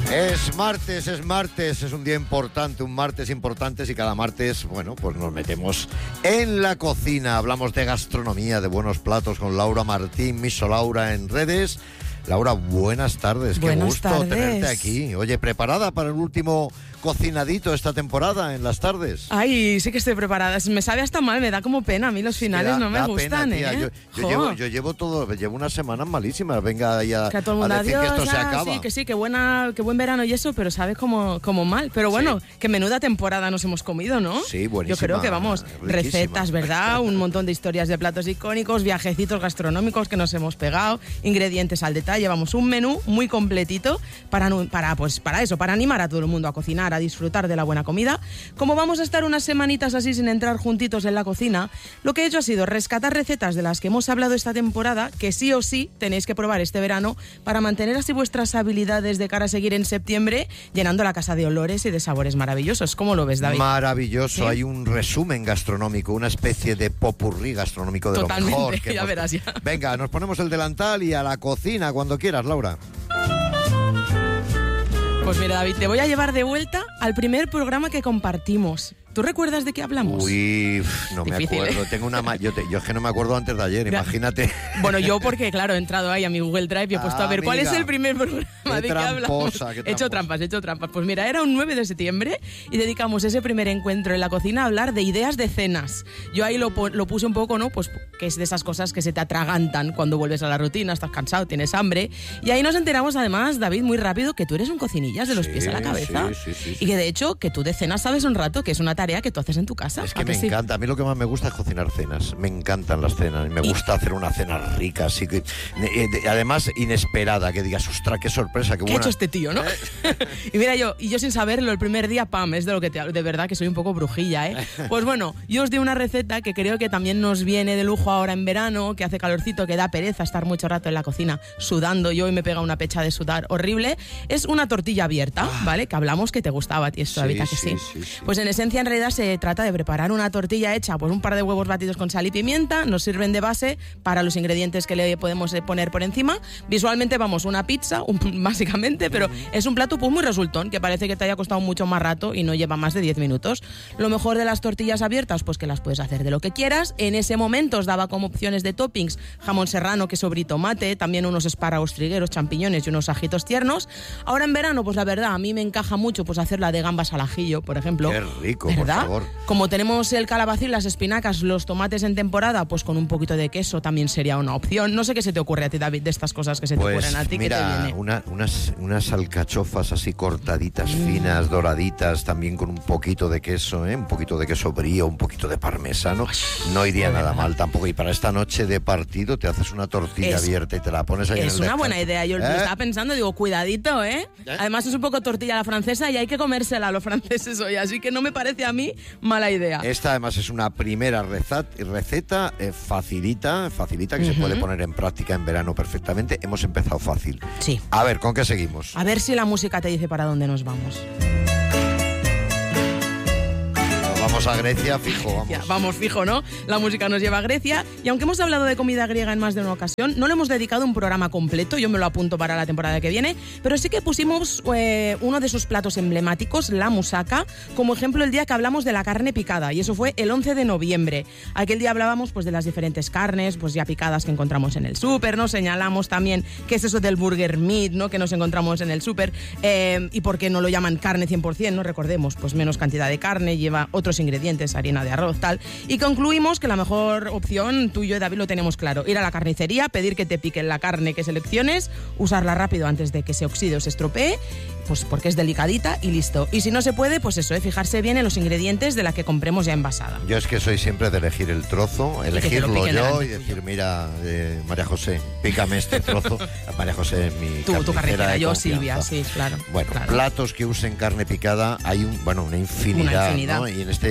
Es martes, es un día importante, un martes importante y cada martes, bueno, pues nos metemos en la cocina, hablamos de gastronomía, de buenos platos con Laura Martín, Miso Laura en redes. Laura, buenas tardes, qué gusto tenerte aquí. Oye, ¿preparada para el último cocinadito esta temporada en las tardes? Ay, sí que estoy preparada. Me sabe hasta mal, me da como pena. A mí los finales no me gustan, pena, tía. Yo llevo unas semanas malísimas. Venga ya a decir que esto se acaba. Sí, qué buen verano y eso, pero sabe como mal. Pero bueno, sí. Qué menuda temporada nos hemos comido, ¿no? Sí, buenísima. Yo creo que vamos, riquísima. Recetas, ¿verdad? Un montón de historias de platos icónicos, viajecitos gastronómicos que nos hemos pegado, ingredientes al detalle. Llevamos un menú muy completito para animar a todo el mundo a cocinar, a disfrutar de la buena comida. Como vamos a estar unas semanitas así sin entrar juntitos en la cocina, lo que he hecho ha sido rescatar recetas de las que hemos hablado esta temporada, que sí o sí tenéis que probar este verano para mantener así vuestras habilidades de cara a seguir en septiembre llenando la casa de olores y de sabores maravillosos. ¿Cómo lo ves, David? Maravilloso. ¿Sí? Hay un resumen gastronómico, una especie de popurrí gastronómico de totalmente, lo mejor que ya verás ya. Venga, nos ponemos el delantal y a la cocina cuando quieras, Laura. Pues mira, David, te voy a llevar de vuelta al primer programa que compartimos. ¿Tú recuerdas de qué hablamos? Uy, no difícil, me acuerdo. Tengo una yo es que no me acuerdo antes de ayer, imagínate. Bueno, yo porque, claro, he entrado ahí a mi Google Drive y he puesto a ver cuál es el primer programa de qué hablamos. He hecho trampas. Pues mira, era un 9 de septiembre y dedicamos ese primer encuentro en la cocina a hablar de ideas de cenas. Yo ahí lo puse un poco, ¿no? Pues que es de esas cosas que se te atragantan cuando vuelves a la rutina, estás cansado, tienes hambre. Y ahí nos enteramos además, David, muy rápido, que tú eres un cocinillas de los pies a la cabeza. Sí. Y que de hecho, que tú de cenas sabes un rato, que es una tarea que tú haces en tu casa. Es que me encanta. A mí lo que más me gusta es cocinar cenas. Me encantan las cenas. Me gusta hacer una cena rica, así que además inesperada, que digas, ostras, qué sorpresa, qué buena. ¿Qué ha hecho este tío, no? Y mira, yo sin saberlo, el primer día, pam, es de lo que te hablo. De verdad que soy un poco brujilla, ¿eh? Pues bueno, yo os di una receta que creo que también nos viene de lujo ahora en verano, que hace calorcito, que da pereza estar mucho rato en la cocina sudando. Yo hoy me pega una pecha de sudar horrible. Es una tortilla abierta, ¿vale? Que hablamos que te gustaba a ti esto, David, que sí. Pues en esencia, en realidad, se trata de preparar una tortilla hecha por un par de huevos batidos con sal y pimienta. Nos sirven de base para los ingredientes que le podemos poner por encima. Visualmente, vamos, una pizza, básicamente, pero es un plato pues muy resultón, que parece que te haya costado mucho más rato y no lleva más de 10 minutos. Lo mejor de las tortillas abiertas, pues que las puedes hacer de lo que quieras. En ese momento os daba como opciones de toppings jamón serrano, queso brie, tomate, también unos espárragos trigueros, champiñones y unos ajitos tiernos. Ahora en verano, pues la verdad, a mí me encaja mucho pues hacerla de gambas al ajillo, por ejemplo. Qué rico, ¿verdad? Por favor. Como tenemos el calabacín, las espinacas, los tomates en temporada, pues con un poquito de queso también sería una opción. No sé qué se te ocurre a ti, David, de estas cosas que se te ocurren a ti. Mira, ¿qué te viene? Unas alcachofas así cortaditas, finas, doraditas, también con un poquito de queso, un poquito de queso brie, un poquito de parmesano. No iría nada mal tampoco. Y para esta noche de partido te haces una tortilla abierta y te la pones ahí en el Es una buena idea. Yo lo estaba pensando, digo, cuidadito, ¿eh? Además es un poco tortilla a la francesa y hay que comérsela a los franceses hoy, así que no me parece a mí mala idea. Esta además es una primera receta facilita que se puede poner en práctica en verano perfectamente. Hemos empezado fácil. Sí. A ver, ¿con qué seguimos? A ver si la música te dice para dónde nos vamos. Vamos a Grecia, fijo, vamos. Ya, vamos, fijo, ¿no? La música nos lleva a Grecia y aunque hemos hablado de comida griega en más de una ocasión, no le hemos dedicado un programa completo, yo me lo apunto para la temporada que viene, pero sí que pusimos uno de sus platos emblemáticos, la moussaka, como ejemplo el día que hablamos de la carne picada, y eso fue el 11 de noviembre. Aquel día hablábamos pues de las diferentes carnes, pues ya picadas que encontramos en el súper, ¿no? Señalamos también qué es eso del burger meat, ¿no? Que nos encontramos en el súper, y por qué no lo llaman carne 100%, ¿no? Recordemos, pues menos cantidad de carne, lleva otros ingredientes, harina de arroz, tal. Y concluimos que la mejor opción, tú y yo, David, lo tenemos claro. Ir a la carnicería, pedir que te piquen la carne que selecciones, usarla rápido antes de que se oxide o se estropee, pues porque es delicadita y listo. Y si no se puede, pues eso, fijarse bien en los ingredientes de la que compremos ya envasada. Yo es que soy siempre de elegir el trozo, elegirlo yo y decir, mira, María José, pícame este trozo. María José es mi tu carnicera, yo confianza. Silvia, sí, claro. Bueno, claro. Platos que usen carne picada hay una infinidad, ¿no? Y en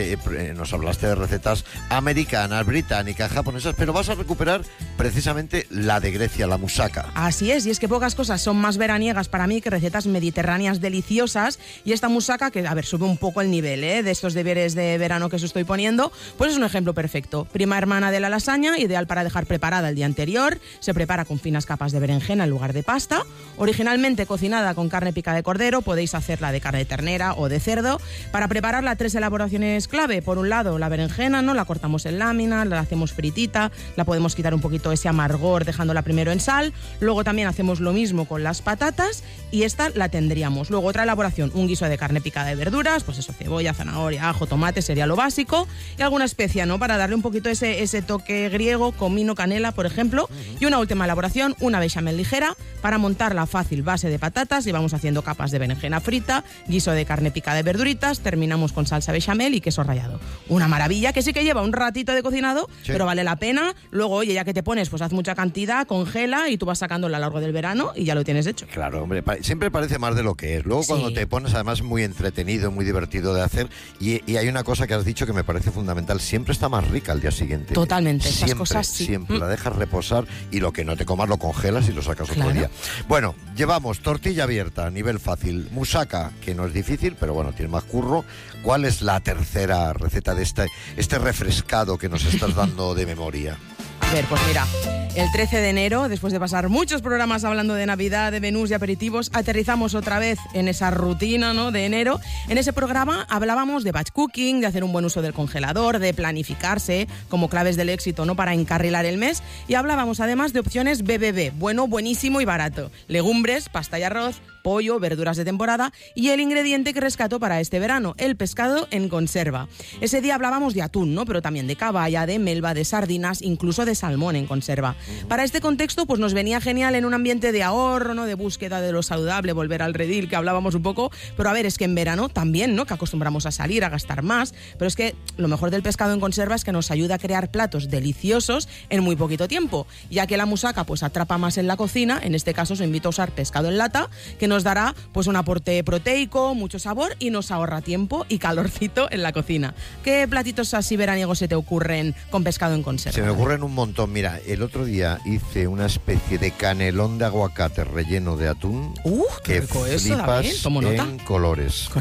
nos hablaste de recetas americanas, británicas, japonesas, pero vas a recuperar precisamente la de Grecia, la moussaka. Así es, y es que pocas cosas son más veraniegas para mí que recetas mediterráneas deliciosas, y esta moussaka, que a ver, sube un poco el nivel de estos deberes de verano que os estoy poniendo, pues es un ejemplo perfecto. Prima hermana de la lasaña, ideal para dejar preparada el día anterior, se prepara con finas capas de berenjena en lugar de pasta. Originalmente cocinada con carne pica de cordero, podéis hacerla de carne de ternera o de cerdo. Para prepararla, 3 elaboraciones clave. Por un lado, la berenjena, ¿no? La cortamos en láminas, la hacemos fritita, la podemos quitar un poquito ese amargor dejándola primero en sal. Luego también hacemos lo mismo con las patatas y esta la tendríamos. Luego otra elaboración, un guiso de carne picada de verduras, pues eso, cebolla, zanahoria, ajo, tomate, sería lo básico, y alguna especia, ¿no? Para darle un poquito ese toque griego, comino, canela, por ejemplo. Y una última elaboración, una bechamel ligera, para montar la fácil base de patatas y vamos haciendo capas de berenjena frita, guiso de carne picada de verduritas, terminamos con salsa bechamel y queso rallado. Una maravilla que sí que lleva un ratito de cocinado, sí, pero vale la pena. Luego, oye, ya que te pones, pues haz mucha cantidad, congela y tú vas sacándolo a lo largo del verano y ya lo tienes hecho. Claro, hombre, siempre parece más de lo que es. Luego cuando te pones, además, muy entretenido, muy divertido de hacer, y hay una cosa que has dicho que me parece fundamental, siempre está más rica al día siguiente. Totalmente, siempre, esas cosas sí. Siempre la dejas reposar y lo que no te comas lo congelas y lo sacas otro día. Bueno, llevamos tortilla abierta a nivel fácil, moussaka, que no es difícil, pero bueno, tiene más curro. ¿Cuál es la tercera receta de este refrescado que nos estás dando de memoria? A ver, pues mira, el 13 de enero, después de pasar muchos programas hablando de Navidad, de menús y aperitivos, aterrizamos otra vez en esa rutina, ¿no?, de enero. En ese programa hablábamos de batch cooking, de hacer un buen uso del congelador, de planificarse como claves del éxito, ¿no?, para encarrilar el mes. Y hablábamos además de opciones BBB, bueno, buenísimo y barato. Legumbres, pasta y arroz, pollo, verduras de temporada y el ingrediente que rescato para este verano, el pescado en conserva. Ese día hablábamos de atún, ¿no?, pero también de caballa, de melva, de sardinas, incluso de salmón en conserva. Para este contexto, pues nos venía genial en un ambiente de ahorro, ¿no?, de búsqueda de lo saludable, volver al redil, que hablábamos un poco, pero a ver, es que en verano también, ¿no?, que acostumbramos a salir, a gastar más, pero es que lo mejor del pescado en conserva es que nos ayuda a crear platos deliciosos en muy poquito tiempo, ya que la moussaka pues atrapa más en la cocina. En este caso os invito a usar pescado en lata, que nos dará pues un aporte proteico, mucho sabor y nos ahorra tiempo y calorcito en la cocina. ¿Qué platitos así veraniegos se te ocurren con pescado en conserva? Se me ocurren un montón. Mira, el otro día hice una especie de canelón de aguacate relleno de atún que flipas en colores.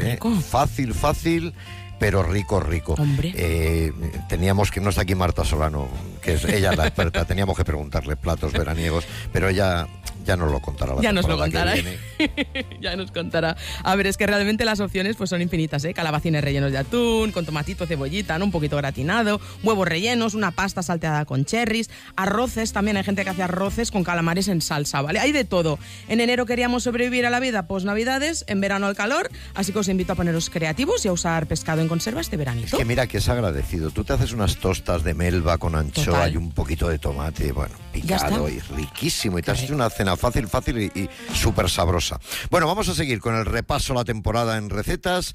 Fácil, pero rico. Hombre. Teníamos que, no está aquí Marta Solano, que es ella la experta, teníamos que preguntarle platos veraniegos, pero ella ya nos lo contará. Ya nos lo contará. Ya nos contará. A ver, es que realmente las opciones pues son infinitas, ¿eh? Calabacines rellenos de atún, con tomatito, cebollita, ¿no?, un poquito gratinado, huevos rellenos, una pasta salteada con cherries, arroces, también hay gente que hace arroces con calamares en salsa, ¿vale? Hay de todo. En enero queríamos sobrevivir a la vida post-navidades, en verano al calor, así que os invito a poneros creativos y a usar pescado en conserva este veranito. Es que mira que es agradecido. Tú te haces unas tostas de melva con anchoa y un poquito de tomate, bueno, picado y riquísimo. Y te has hecho una cena fácil y súper sabrosa. Bueno, vamos a seguir con el repaso a la temporada en recetas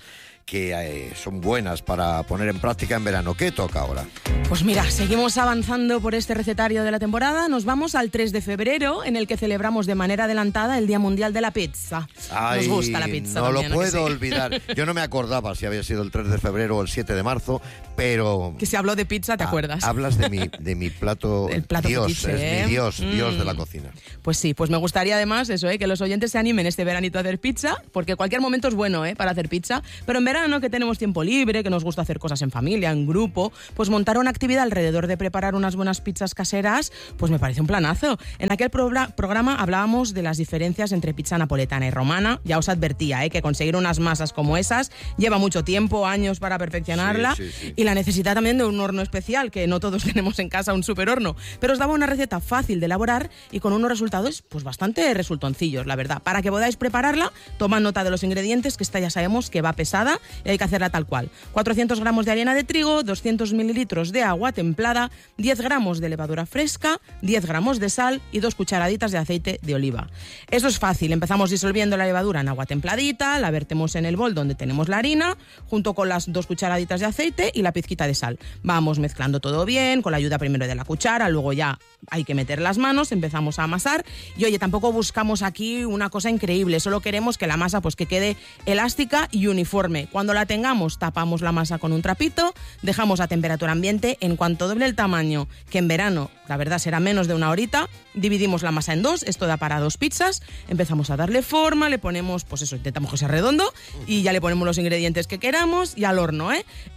que son buenas para poner en práctica en verano. ¿Qué toca ahora? Pues mira, seguimos avanzando por este recetario de la temporada. Nos vamos al 3 de febrero, en el que celebramos de manera adelantada el Día Mundial de la Pizza. Ay, nos gusta la pizza. No también, lo puedo olvidar. Yo no me acordaba si había sido el 3 de febrero o el 7 de marzo, pero... Que se habló de pizza, ¿te acuerdas? Hablas de mi plato, el plato Dios, fetiche, es mi Dios de la cocina. Pues sí, pues me gustaría además eso, que los oyentes se animen este veranito a hacer pizza, porque cualquier momento es bueno para hacer pizza, pero en verano, que tenemos tiempo libre, que nos gusta hacer cosas en familia, en grupo, pues montar una actividad alrededor de preparar unas buenas pizzas caseras, pues me parece un planazo. En aquel programa hablábamos de las diferencias entre pizza napoletana y romana. Ya os advertía que conseguir unas masas como esas lleva mucho tiempo, años para perfeccionarla, sí. Y la necesidad también de un horno especial, que no todos tenemos en casa un super horno, pero os daba una receta fácil de elaborar y con unos resultados pues bastante resultoncillos, la verdad. Para que podáis prepararla, tomad nota de los ingredientes, que esta ya sabemos que va pesada y hay que hacerla tal cual. 400 gramos de harina de trigo, 200 mililitros de agua templada, 10 gramos de levadura fresca, 10 gramos de sal y 2 cucharaditas de aceite de oliva. Eso es fácil. Empezamos disolviendo la levadura en agua templadita, la vertemos en el bol donde tenemos la harina, junto con las 2 cucharaditas de aceite y la pizquita de sal. Vamos mezclando todo bien, con la ayuda primero de la cuchara, luego ya hay que meter las manos, empezamos a amasar y oye, tampoco buscamos aquí una cosa increíble, solo queremos que la masa pues que quede elástica y uniforme. Cuando la tengamos, tapamos la masa con un trapito, dejamos a temperatura ambiente. En cuanto doble el tamaño, que en verano, la verdad, será menos de una horita, dividimos la masa en dos, esto da para 2 pizzas, empezamos a darle forma, le ponemos, pues eso, intentamos que sea redondo, y ya le ponemos los ingredientes que queramos y al horno,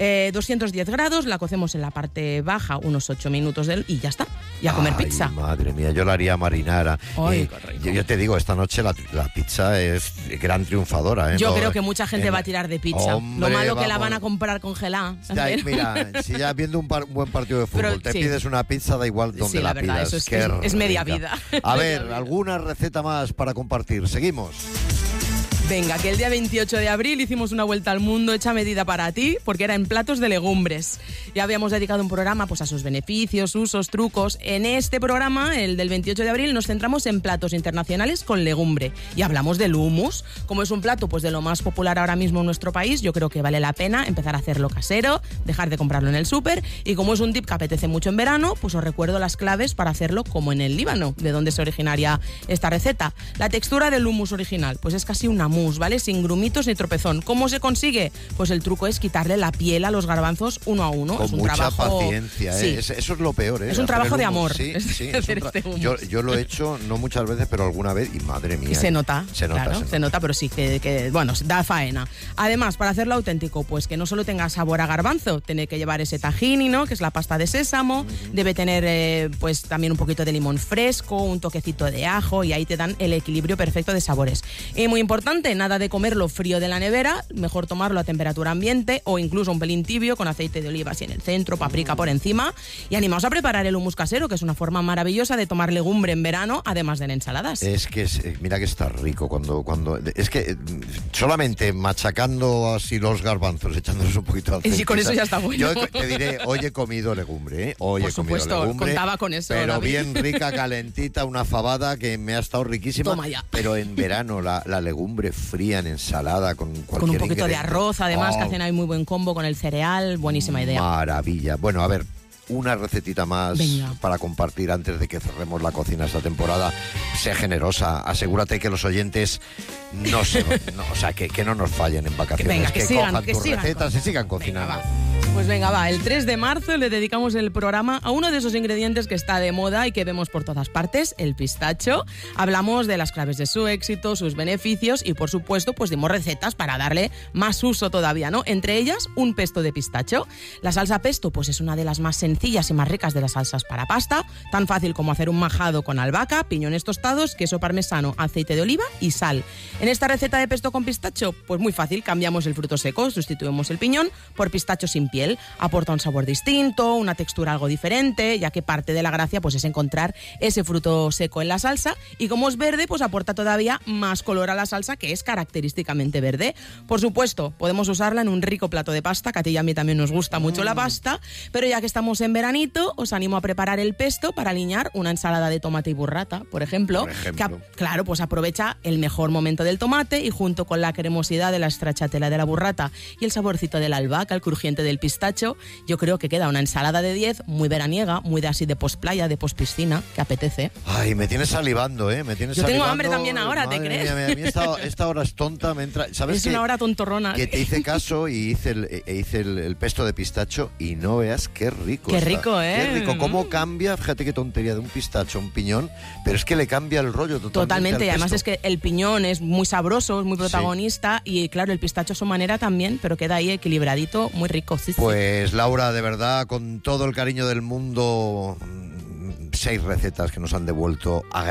210 grados, la cocemos en la parte baja unos 8 minutos y ya está, y a comer pizza. Madre mía, yo la haría marinara. Ay, yo te digo, esta noche la pizza es gran triunfadora. Yo creo que mucha gente va a tirar de pizza. Hombre, lo malo que la vamos. van a comprar congelada. Mira, si ya viendo un buen partido de fútbol Pero, te sí. pides una pizza, da igual donde Sí, la verdad, pidas. eso es media vida. A ver, ¿alguna receta más para compartir? Seguimos. Venga, que el día 28 de abril hicimos una vuelta al mundo hecha a medida para ti, porque era en platos de legumbres. Ya habíamos dedicado un programa pues a sus beneficios, usos, trucos. En este programa, el del 28 de abril, nos centramos en platos internacionales con legumbre. Y hablamos del hummus. Como es un plato pues de lo más popular ahora mismo en nuestro país, yo creo que vale la pena empezar a hacerlo casero, dejar de comprarlo en el súper. Y como es un tip que apetece mucho en verano, pues os recuerdo las claves para hacerlo como en el Líbano, de donde se originaria esta receta. La textura del hummus original, pues es casi una mousse, ¿vale? Sin grumitos ni tropezón. ¿Cómo se consigue? Pues el truco es quitarle la piel a los garbanzos uno a uno. Con es un mucha trabajo... paciencia, Sí. Eso es lo peor, Es un trabajo de amor. Sí, sí. hacer este hummus. Yo lo he hecho, no muchas veces, pero alguna vez, y madre mía. Y se nota, se nota, claro, se nota, pero sí que bueno, da faena. Además, para hacerlo auténtico, pues que no solo tenga sabor a garbanzo, tiene que llevar ese tahini, ¿no? Que es la pasta de sésamo, debe tener pues también un poquito de limón fresco, un toquecito de ajo, y ahí te dan el equilibrio perfecto de sabores. Y muy importante, nada de comerlo frío de la nevera, mejor tomarlo a temperatura ambiente o incluso un pelín tibio con aceite de oliva así en el centro, paprika por encima, y animaos a preparar el hummus casero, que es una forma maravillosa de tomar legumbre en verano, además de en ensaladas. Es que, mira que está rico cuando es que solamente machacando así los garbanzos, echándoles un poquito de aceite. Y con eso ya está bueno. Yo te diré, hoy he comido legumbre, Hoy Por he comido supuesto, legumbre. contaba con eso, pero David. bien rica, calentita, una fabada que me ha estado riquísima. Toma ya. Pero en verano la legumbre fría en ensalada con cualquier Con un poquito de ingrediente. arroz, además, que hacen ahí muy buen combo con el cereal. Buenísima idea. Maravilla. Bueno, a ver, una recetita más Venga. para compartir antes de que cerremos la cocina esta temporada. Sé generosa, asegúrate que los oyentes que no nos fallen en vacaciones, Venga, que sigan, cojan que tus sigan recetas y sigan Venga, cocinando. va. Pues venga, va, el 3 de marzo le dedicamos el programa a uno de esos ingredientes que está de moda y que vemos por todas partes, el pistacho. Hablamos de las claves de su éxito, sus beneficios y, por supuesto, pues dimos recetas para darle más uso todavía, ¿no? Entre ellas, un pesto de pistacho. La salsa pesto, pues es una de las más sencillas y más ricas de las salsas para pasta, tan fácil como hacer un majado con albahaca, piñones tostados, queso parmesano, aceite de oliva y sal. En esta receta de pesto con pistacho, pues muy fácil, cambiamos el fruto seco, sustituimos el piñón por pistacho sin piel. Aporta un sabor distinto, una textura algo diferente, ya que parte de la gracia pues es encontrar ese fruto seco en la salsa, y como es verde, pues aporta todavía más color a la salsa, que es característicamente verde. Por supuesto, podemos usarla en un rico plato de pasta, que a ti y a mí también nos gusta mucho la pasta, pero ya que estamos en veranito, os animo a preparar el pesto para aliñar una ensalada de tomate y burrata, por ejemplo. Claro, pues aprovecha el mejor momento del tomate y junto con la cremosidad de la stracciatella de la burrata y el saborcito de la albahaca, el crujiente del pistacho, yo creo que queda una ensalada de 10 muy veraniega, muy de así de post-playa, de post-piscina, que apetece. Ay, me tienes salivando, ¿eh? Yo tengo hambre también ahora, Madre ¿te crees? mía, a mí esta hora es tonta, me entra... ¿Sabes Es una hora tontorrona. Que te hice caso y hice el pesto de pistacho y no veas qué rico Qué está. rico, ¿eh? Qué rico, cómo cambia, fíjate qué tontería, de un pistacho a un piñón, pero es que le cambia el rollo totalmente y al además pesto. es que el piñón es muy sabroso, es muy protagonista, y claro, el pistacho a su manera también, pero queda ahí equilibradito, muy rico. Sí, Pues Laura, de verdad, con todo el cariño del mundo, 6 recetas que nos han devuelto a